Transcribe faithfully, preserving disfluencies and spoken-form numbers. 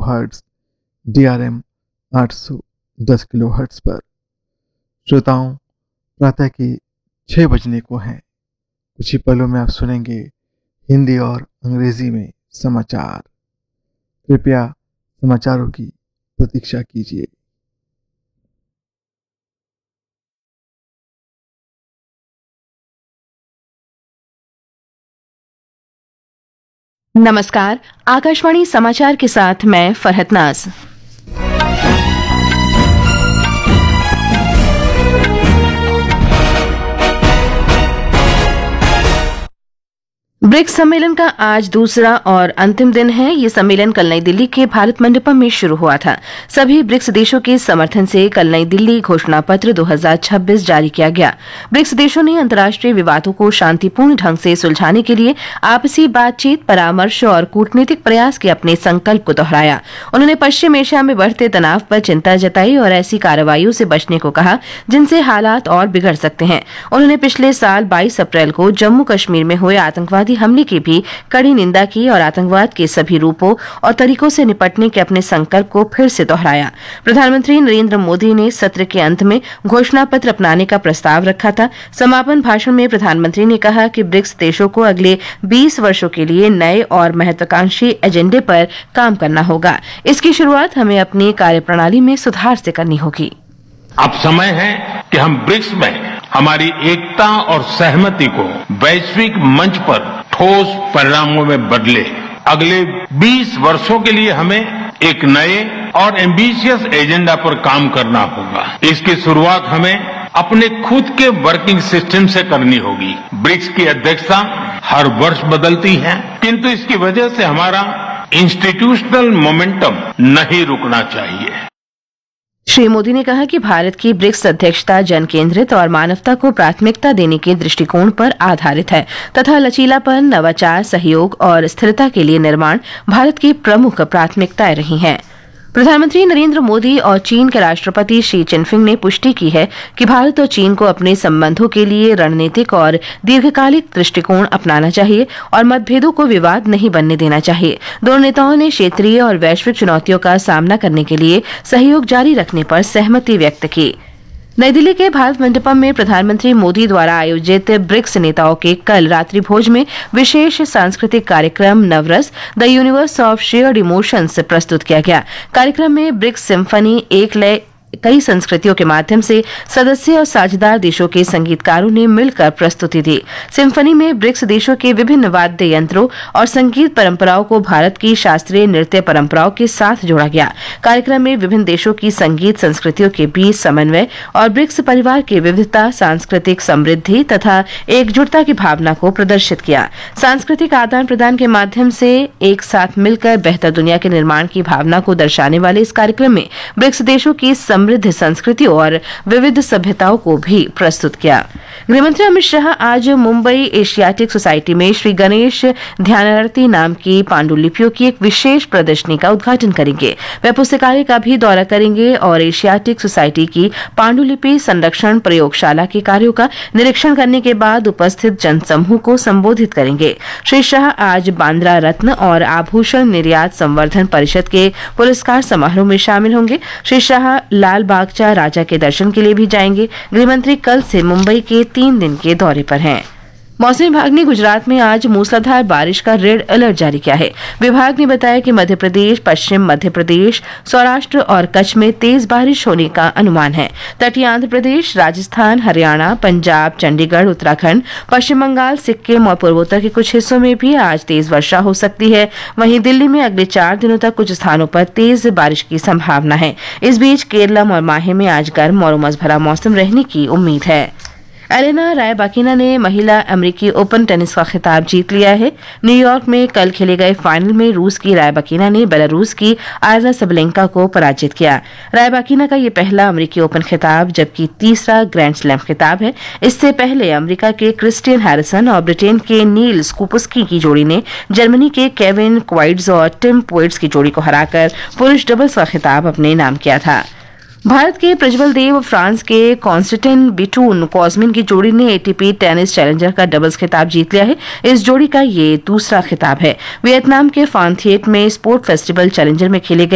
Hertz, D R M आठ सौ दस किलो हर्ट्ज पर। श्रोताओं, प्रातः के छः बजने को हैं। कुछ ही पलों में आप सुनेंगे हिंदी और अंग्रेजी में समाचार। कृपया समाचारों की प्रतीक्षा कीजिए। नमस्कार, आकाशवाणी समाचार के साथ मैं फरहत नाज। ब्रिक्स सम्मेलन का आज दूसरा और अंतिम दिन है। ये सम्मेलन कल नई दिल्ली के भारत मंडपम में शुरू हुआ था। सभी ब्रिक्स देशों के समर्थन से कल नई दिल्ली घोषणा पत्र दो हज़ार छब्बीस जारी किया गया। ब्रिक्स देशों ने अंतर्राष्ट्रीय विवादों को शांतिपूर्ण ढंग से सुलझाने के लिए आपसी बातचीत, परामर्श और कूटनीतिक प्रयास के अपने संकल्प को दोहराया। उन्होंने पश्चिम एशिया में बढ़ते तनाव पर चिंता जताई और ऐसी कार्रवाइयों से बचने को कहा जिनसे हालात और बिगड़ सकते हैं। उन्होंने पिछले साल बाईस अप्रैल को जम्मू कश्मीर में हुए आतंकवादी हमले की भी कड़ी निंदा की और आतंकवाद के सभी रूपों और तरीकों से निपटने के अपने संकल्प को फिर से दोहराया। प्रधानमंत्री नरेंद्र मोदी ने सत्र के अंत में घोषणा पत्र अपनाने का प्रस्ताव रखा था। समापन भाषण में प्रधानमंत्री ने कहा कि ब्रिक्स देशों को अगले बीस वर्षों के लिए नए और महत्वाकांक्षी एजेंडे पर काम करना होगा। इसकी शुरुआत हमें अपनी कार्यप्रणाली में सुधार से करनी होगी। अब समय है कि हम ब्रिक्स में हमारी एकता और सहमति को वैश्विक मंच पर ठोस परिणामों में बदले। अगले बीस वर्षों के लिए हमें एक नए और एम्बिशियस एजेंडा पर काम करना होगा। इसकी शुरुआत हमें अपने खुद के वर्किंग सिस्टम से करनी होगी। ब्रिक्स की अध्यक्षता हर वर्ष बदलती है, किंतु इसकी वजह से हमारा इंस्टीट्यूशनल मोमेंटम नहीं रुकना चाहिए। श्री मोदी ने कहा कि भारत की ब्रिक्स अध्यक्षता जन केंद्रित और मानवता को प्राथमिकता देने के दृष्टिकोण पर आधारित है तथा लचीलापन, नवाचार, सहयोग और स्थिरता के लिए निर्माण भारत की प्रमुख प्राथमिकताएं रही हैं। प्रधानमंत्री नरेंद्र मोदी और चीन के राष्ट्रपति शी जिनपिंग ने पुष्टि की है कि भारत और चीन को अपने संबंधों के लिए रणनीतिक और दीर्घकालिक दृष्टिकोण अपनाना चाहिए और मतभेदों को विवाद नहीं बनने देना चाहिए। दोनों नेताओं ने क्षेत्रीय और वैश्विक चुनौतियों का सामना करने के लिए सहयोग जारी रखने पर सहमति व्यक्त की। नई दिल्ली के भारत मंडपम में प्रधानमंत्री मोदी द्वारा आयोजित ब्रिक्स नेताओं के कल रात्रि भोज में विशेष सांस्कृतिक कार्यक्रम नवरस the universe of shared emotions प्रस्तुत किया गया। कार्यक्रम में ब्रिक्स सिम्फनी एक लय कई संस्कृतियों के माध्यम से सदस्य और साझेदार देशों के संगीतकारों ने मिलकर प्रस्तुति दी। सिम्फनी में ब्रिक्स देशों के विभिन्न वाद्य यंत्रों और संगीत परंपराओं को भारत की शास्त्रीय नृत्य परंपराओं के साथ जोड़ा गया। कार्यक्रम में विभिन्न देशों की संगीत संस्कृतियों के बीच समन्वय और ब्रिक्स परिवार की विविधता, सांस्कृतिक समृद्धि तथा एकजुटता की भावना को प्रदर्शित किया। सांस्कृतिक आदान प्रदान के माध्यम से एक साथ मिलकर बेहतर दुनिया के निर्माण की भावना को दर्शाने वाले इस कार्यक्रम में ब्रिक्स देशों की समृद्ध संस्कृतियों और विविध सभ्यताओं को भी प्रस्तुत किया। गृहमंत्री अमित शाह आज मुंबई एशियाटिक सोसाइटी में श्री गणेश ध्यानारती नाम की पांडुलिपियों की एक विशेष प्रदर्शनी का उद्घाटन करेंगे। वे पुस्तकालय का भी दौरा करेंगे और एशियाटिक सोसाइटी की पांडुलिपि संरक्षण प्रयोगशाला के कार्यों का निरीक्षण करने के बाद उपस्थित जनसमूह को संबोधित करेंगे। श्री शाह आज बांद्रा रत्न और आभूषण निर्यात संवर्धन परिषद के पुरस्कार समारोह में शामिल होंगे। श्री शाह लाल बागचा राजा के दर्शन के लिए भी जाएंगे। गृहमंत्री कल से मुंबई के तीन दिन के दौरे पर हैं। मौसम विभाग ने गुजरात में आज मूसलाधार बारिश का रेड अलर्ट जारी किया है। विभाग ने बताया कि मध्य प्रदेश, पश्चिम मध्य प्रदेश, सौराष्ट्र और कच्छ में तेज बारिश होने का अनुमान है। तटीय आंध्र प्रदेश, राजस्थान, हरियाणा, पंजाब, चंडीगढ़, उत्तराखंड, पश्चिम बंगाल, सिक्किम और पूर्वोत्तर के कुछ हिस्सों में भी आज तेज वर्षा हो सकती है। वहीं दिल्ली में अगले चार दिनों तक कुछ स्थानों पर तेज बारिश की संभावना है। इस बीच केरलम और माहे में आज गर्म और उमस भरा मौसम रहने की उम्मीद है। एलेना रायबाकिना ने महिला अमेरिकी ओपन टेनिस का खिताब जीत लिया है। न्यूयॉर्क में कल खेले गए फाइनल में रूस की रायबाकिना ने बेलारूस की आयना सबलेंका को पराजित किया। रायबाकिना का ये पहला अमेरिकी ओपन खिताब जबकि तीसरा ग्रैंड स्लैम खिताब है। इससे पहले अमेरिका के क्रिस्टियन हैरिसन और ब्रिटेन के नील स्कूपस्की की जोड़ी ने जर्मनी के केविन क्वाइड्स और टिम पोइट्स की जोड़ी को हराकर पुरुष डबल्स का खिताब अपने नाम किया था। भारत के प्रज्वल देव फ्रांस के कॉन्स्टेंटिन बिटून कॉस्मिन की जोड़ी ने एटीपी टेनिस चैलेंजर का डबल्स खिताब जीत लिया है। इस जोड़ी का ये दूसरा खिताब है। वियतनाम के फान थिएट में स्पोर्ट फेस्टिवल चैलेंजर में खेले गए